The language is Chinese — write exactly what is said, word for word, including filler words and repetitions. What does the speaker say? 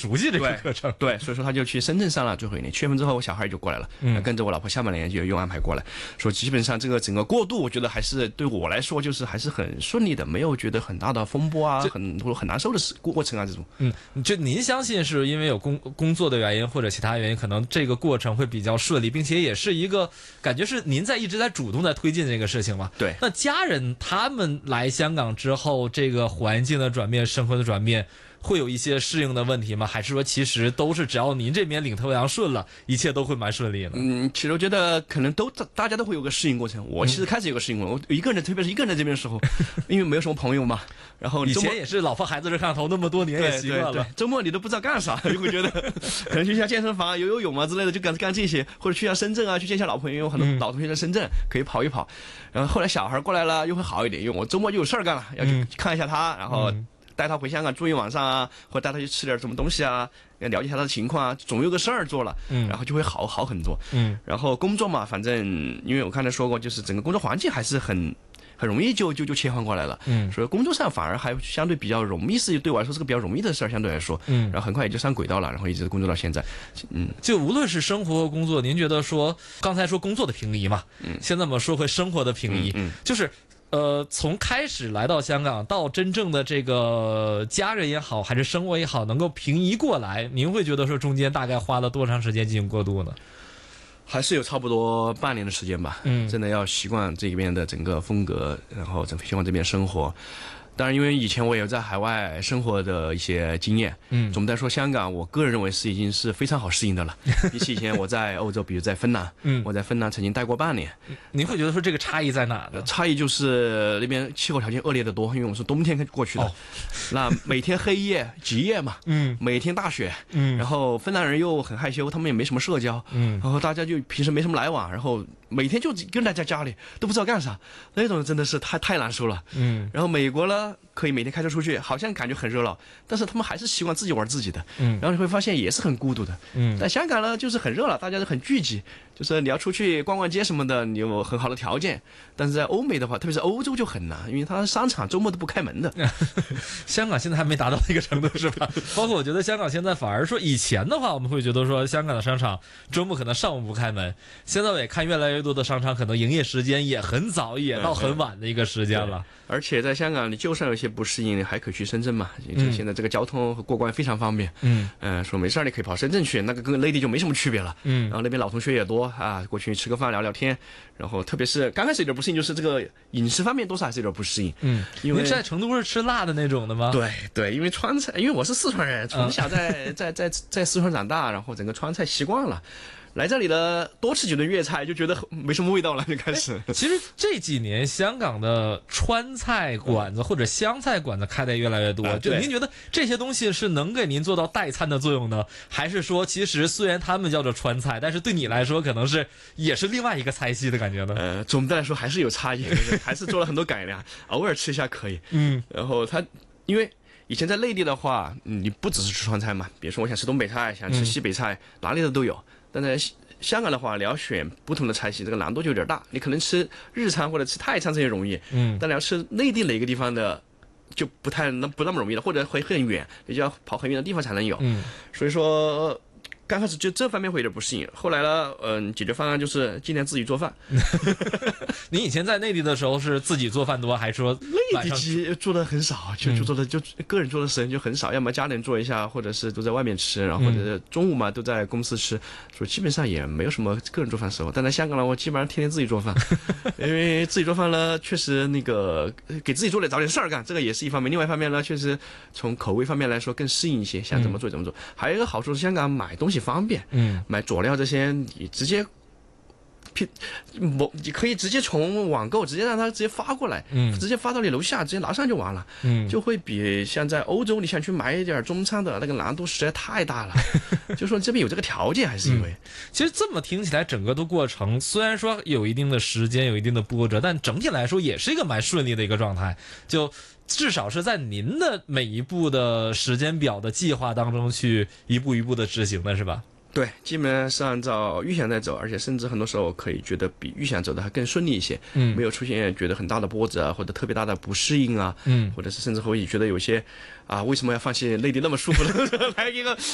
熟悉这个课程。 对，所以说他就去深圳上了最后一年。七月份之后，我小孩就过来了，嗯、跟着我老婆下半年就又安排过来。说基本上这个整个过渡，我觉得还是对我来说就是还是很顺利的，没有觉得很大的风波啊，很多很难受的事过程啊这种。 嗯，就您相信是因为有工工作的原因或者其他原因，可能这个过程会比较顺利，并且也是一个感觉是您在一直在主动在推进这个事情嘛？ 对。 那家人他们来香港之后，这个环境的转变、生活的转变，会有一些适应的问题吗？还是说其实都是只要您这边领头羊顺了，一切都会蛮顺利的？ 嗯，其实我觉得可能都大家都会有个适应过程。我其实开始有个适应过程，我一个人，特别是一个人在这边的时候，因为没有什么朋友嘛，然后以前也是老婆孩子热炕头，那么多年也习惯了。 对对对，周末你都不知道干啥，就会觉得可能去一下健身房、游游泳啊之类的，就干干这些，或者去一下深圳啊，去见一下老朋友，有很多老同学在深圳可以跑一跑。然后后来小孩过来了，又会好一点，因为我周末就有事儿干了，要去看一下他，然后带他回香港住一晚上啊，或者带他去吃点什么东西啊，要了解一下他的情况啊，总有个事儿做了，嗯，然后就会好好很多，嗯，然后工作嘛，反正因为我刚才说过，就是整个工作环境还是很很容易就就就切换过来了，嗯，所以工作上反而还相对比较容易，是对我来说是个比较容易的事儿，相对来说，嗯，然后很快也就上轨道了，然后一直工作到现在，嗯， 就无论是生活和工作，您觉得说刚才说工作的平移嘛，嗯，现在我们说回生活的平移，嗯，嗯就是。呃，从开始来到香港到真正的这个家人也好，还是生活也好，能够平移过来，您会觉得说中间大概花了多长时间进行过渡呢？ 还是有差不多半年的时间吧。嗯，真的要习惯这边的整个风格，然后整习惯这边生活。当然，因为以前我也有在海外生活的一些经验，嗯，总的来说，香港我个人认为是已经是非常好适应的了。比起以前我在欧洲，比如在芬兰，嗯，我在芬兰曾经待过半年。 您会觉得说这个差异在哪呢？ 差异就是那边气候条件恶劣的多，因为我是冬天过去的，哦、那每天黑夜、极夜嘛，嗯，每天大雪，嗯，然后芬兰人又很害羞，他们也没什么社交，嗯，然后大家就平时没什么来往，然后每天就跟在家里都不知道干啥，那种真的是太太难受了，嗯，然后美国呢？可以每天开车出去，好像感觉很热闹，但是他们还是习惯自己玩自己的，嗯，然后你会发现也是很孤独的，嗯，但香港呢就是很热闹，大家都很聚集，就是你要出去逛逛街什么的，你有很好的条件，但是在欧美的话，特别是欧洲就很难，因为它商场周末都不开门的。 香港现在还没达到那个程度是吧？包括我觉得香港现在反而说以前的话，我们会觉得说香港的商场周末可能上午不开门，现在我也看越来越多的商场可能营业时间也很早，也到很晚的一个时间了。嗯， 而且在香港，你就算有些不适应，你还可以去深圳嘛。嗯，现在这个交通和过关非常方便。嗯，呃，说没事你可以跑深圳去，那个跟内地就没什么区别了。嗯，然后那边老同学也多啊，过去吃个饭聊聊天。然后特别是刚开始有点不适应，就是这个饮食方面多少还是有点不适应。嗯，因为在成都是吃辣的那种的吗？ 对对，因为川菜，因为我是四川人，从小在、嗯、在在在在四川长大，然后整个川菜习惯了。来这里的多吃几顿粤菜就觉得没什么味道了，就开始。 其实这几年香港的川菜馆子或者湘菜馆子开的越来越多，嗯、就您觉得这些东西是能给您做到代餐的作用呢，还是说其实虽然他们叫做川菜，但是对你来说可能是也是另外一个菜系的感觉呢？ 呃，总的来说还是有差异，还是做了很多改良，偶尔吃一下可以。嗯，然后它因为。以前在内地的话，嗯，你不只是吃川菜嘛，比如说我想吃东北菜，想吃西北菜，嗯、哪里的都有。但在香港的话，你要选不同的菜系，这个难度就有点大。你可能吃日餐或者吃泰餐这些容易，嗯，但你要吃内地哪个地方的，就不太那不那么容易了，或者会很远，你就要跑很远的地方才能有。嗯，所以说。刚开始就这方面会有点不适应，后来呢，嗯、呃，解决方案就是尽量自己做饭。 你以前在内地的时候是自己做饭多，还是说内地其实做的很少，就就做的就个人做的时间就很少，要么家人做一下，或者是都在外面吃，然后或者是中午嘛都在公司吃，所以基本上也没有什么个人做饭时候。但在香港呢，我基本上天天自己做饭，因为自己做饭呢，确实那个给自己做点找点事儿干，这个也是一方面。另外一方面呢，确实从口味方面来说更适应一些，想怎么做怎么做。还有一个好处是香港买东西方便，嗯，买佐料这些你直接，我你可以直接从网购直接让他直接发过来，嗯，直接发到你楼下，直接拿上就完了，嗯，就会比像在欧洲你想去买一点中餐的那个难度实在太大了，就说这边有这个条件还是因为、嗯， 其实这么听起来整个的过程虽然说有一定的时间有一定的波折，但整体来说也是一个蛮顺利的一个状态，就。至少是在您的每一步的时间表的计划当中去一步一步的执行的是吧？ 对，基本上是按照预想在走，而且甚至很多时候可以觉得比预想走的还更顺利一些，嗯，没有出现觉得很大的波折啊，或者特别大的不适应啊，嗯，或者是甚至会觉得有些啊为什么要放弃内地那么舒服的来一个